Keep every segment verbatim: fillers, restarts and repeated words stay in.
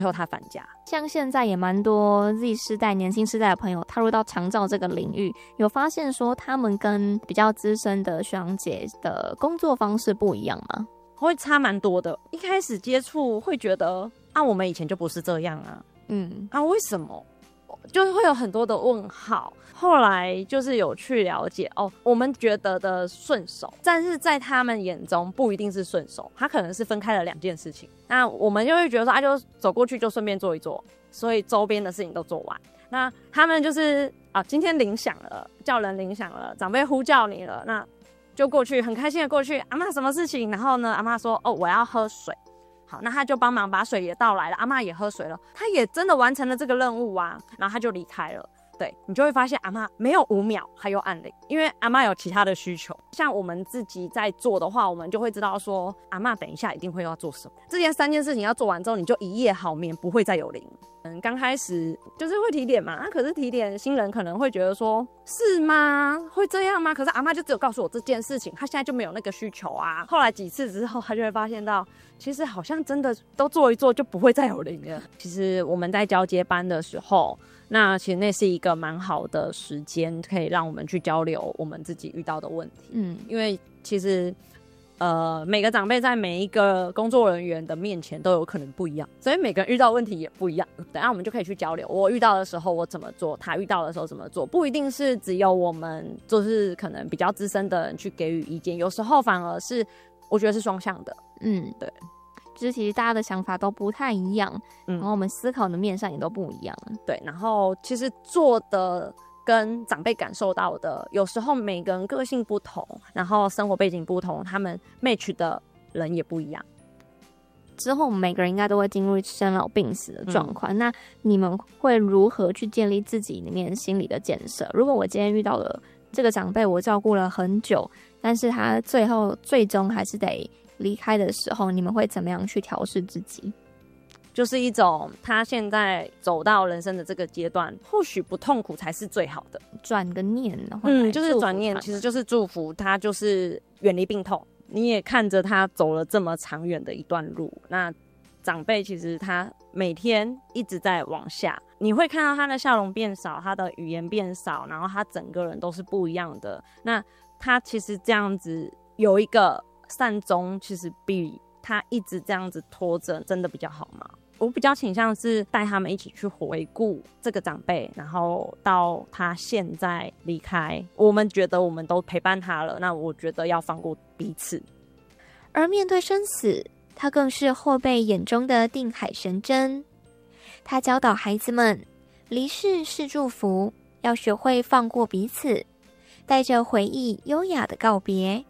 最后他返家。 像现在也蛮多 Z 世代年轻世代的朋友踏入到长照这个领域，有发现说他们跟比较资深的学长姐的工作方式不一样吗？ 会差蛮多的。一开始接触会觉得啊，我们以前就不是这样啊，嗯啊，为什么？就会有很多的问号。后来就是有去了解哦，我们觉得的顺手，但是在他们眼中不一定是顺手，他可能是分开了两件事情。那我们就会觉得说啊，就走过去就顺便做一做，所以周边的事情都做完。那他们就是啊，今天铃响了，叫人铃响了，长辈呼叫你了，那就过去，很开心的过去。阿嬷什么事情？然后呢，阿嬷说哦，我要喝水。好，那他就帮忙把水也倒来了，阿嬷也喝水了，他也真的完成了这个任务啊，然后他就离开了。对，你就会发现阿嬷没有五秒他又按铃，因为阿嬷有其他的需求。像我们自己在做的话，我们就会知道说阿嬷等一下一定会要做什么，这件三件事情要做完之后，你就一夜好眠，不会再有铃。嗯，刚开始就是会提点嘛，那、啊、可是提点新人可能会觉得说，是吗？会这样吗？可是阿嬷就只有告诉我这件事情，她现在就没有那个需求啊。后来几次之后，她就会发现到，其实好像真的都做一做就不会再有铃了。其实我们在交接班的时候，那其实那是一个蛮好的时间，可以让我们去交流我们自己遇到的问题。嗯，因为其实。呃，每个长辈在每一个工作人员的面前都有可能不一样，所以每个人遇到的问题也不一样。等下我们就可以去交流，我遇到的时候我怎么做，他遇到的时候怎么做，不一定是只有我们就是可能比较资深的人去给予意见，有时候反而是我觉得是双向的。嗯，对， 就是其实大家的想法都不太一样，嗯，然后我们思考的面上也都不一样。 对，然后其实做的跟长辈感受到的，有时候每个人个性不同，然后生活背景不同，他们 match 的人也不一样。 之后我们每个人应该都会进入生老病死的状况、嗯、那你们会如何去建立自己里面心理的建设？如果我今天遇到了这个长辈，我照顾了很久，但是他最后最终还是得离开的时候，你们会怎么样去调试自己？ 就是一种他现在走到人生的这个阶段，或许不痛苦才是最好的， 转个念， 嗯，就是转念，其实就是祝福他，就是远离病痛。你也看着他走了这么长远的一段路，那长辈其实他每天一直在往下，你会看到他的笑容变少，他的语言变少，然后他整个人都是不一样的。那他其实这样子有一个善终，其实比他一直这样子拖着真的比较好吗？我比较倾向是带他们一起去回顾这个长辈，然后到他现在离开，我们觉得我们都陪伴他了，那我觉得要放过彼此。 而面对生死，他更是后辈眼中的定海神针。他教导孩子们，离世是祝福，要学会放过彼此，带着回忆优雅的告别。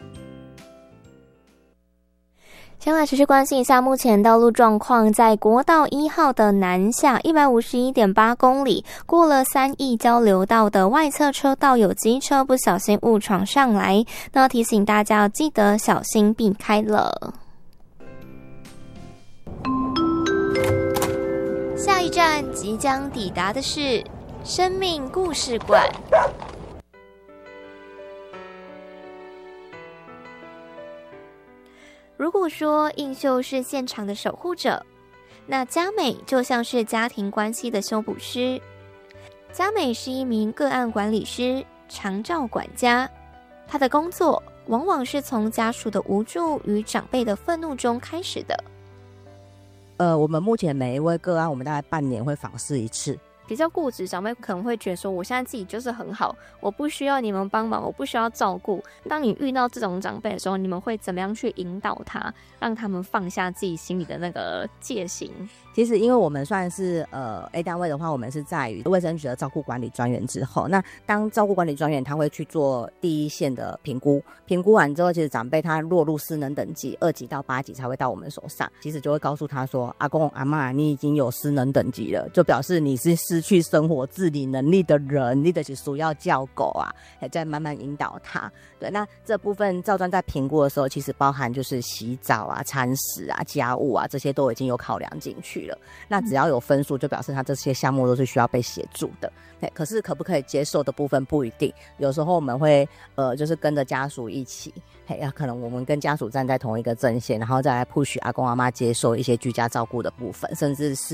先来持续关心一下目前道路状况，在国道一号的南下 一百五十一点八 公里，过了三义交流道的外侧车道有机车不小心误闯上来，那提醒大家要记得小心避开了。下一站即将抵达的是生命故事馆。如果说映秀是现场的守护者，那佳美就像是家庭关系的修补师。佳美是一名个案管理师、长照管家，她的工作往往是从家属的无助与长辈的愤怒中开始的。 呃，我们目前每一位个案，我们大概半年会访视一次。 比较固执，长辈可能会觉得说，我现在自己就是很好，我不需要你们帮忙，我不需要照顾。当你遇到这种长辈的时候，你们会怎么样去引导他，让他们放下自己心里的那个戒心？ 其实因为我们算是呃 A 单位的话，我们是在于卫生局的照顾管理专员之后，那当照顾管理专员他会去做第一线的评估，评估完之后，其实长辈他落入失能等级二级到八级才会到我们手上，其实就会告诉他说，阿公阿嬷你已经有失能等级了，就表示你是失去生活自理能力的人，你就是需要教狗啊，再慢慢引导他。对，那这部分照专在评估的时候，其实包含就是洗澡啊、餐食啊、家务啊，这些都已经有考量进去了。那只要有分数，就表示他这些项目都是需要被协助的。对，可是可不可以接受的部分不一定，有时候我们会呃，就是跟着家属一起，嘿，可能我们跟家属站在同一个阵线，然后再来 push 阿公阿嬷接受一些居家照顾的部分，甚至是